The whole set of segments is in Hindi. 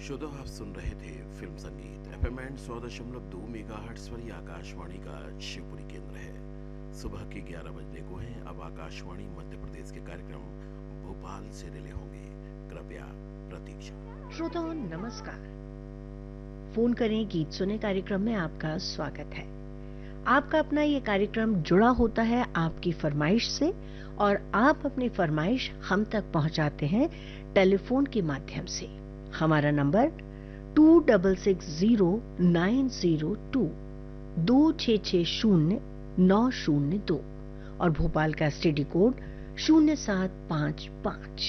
श्रोताओ, आप सुन रहे थे फिल्म संगीत एफएम एंड 100.2 मेगाहर्ट्ज पर ये आकाशवाणी का शिवपुरी केंद्र है। सुबह के 11 बजने को हैं। अब आकाशवाणी मध्य प्रदेश के कार्यक्रम भोपाल से रिले होंगे। कृपया प्रतीक्षा। श्रोताओं नमस्कार। फोन करें गीत सुने कार्यक्रम में आपका स्वागत है। आपका अपना ये कार्यक्रम जुड़ा होता है आपकी फरमाइश से और आप अपनी फरमाइश हम तक पहुंचाते हैं टेलीफोन के माध्यम से। हमारा नंबर 2660-902 2660-902 और भोपाल का स्टडी कोड 0755।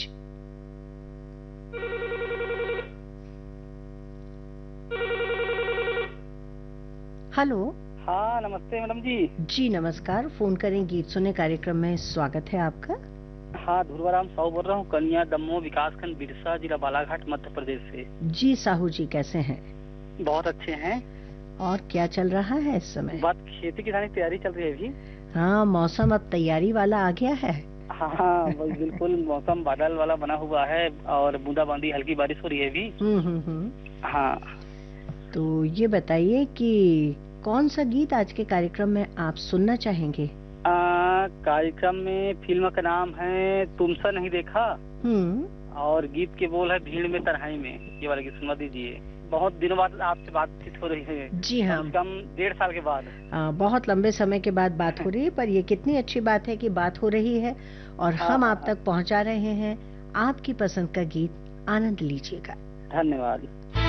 हेलो। हाँ, नमस्ते मैडम जी। जी नमस्कार। फोन करें गीत सुने कार्यक्रम में स्वागत है आपका। हाँ, ध्रुवाराम साहू बोल रहा हूँ, कन्या दमोह विकासखंड बिरसा, जिला बालाघाट, मध्य प्रदेश से। जी साहू जी, कैसे हैं? बहुत अच्छे हैं। और क्या चल रहा है इस समय? बात खेती किसानी की तैयारी चल रही है अभी। हाँ, मौसम अब तैयारी वाला आ गया है। हाँ, बिल्कुल मौसम बादल वाला बना हुआ है और बूंदाबांदी हल्की बारिश हो रही है अभी। हाँ, तो ये बताइए कि कौन सा गीत आज के कार्यक्रम में आप सुनना चाहेंगे? कार्यक्रम में फिल्म का नाम है तुमसा नहीं देखा और गीत के बोल है भीड़ में तन्हाई में। ये वाला गीत सुना दीजिए। बहुत दिनों बाद आपसे बातचीत हो रही है। जी हाँ, कम 1.5 साल के बाद। बहुत लंबे समय के बाद बात हो रही है, पर ये कितनी अच्छी बात है कि बात हो रही है और हम आप तक पहुंचा रहे हैं आपकी पसंद का गीत। आनंद लीजिएगा। धन्यवाद।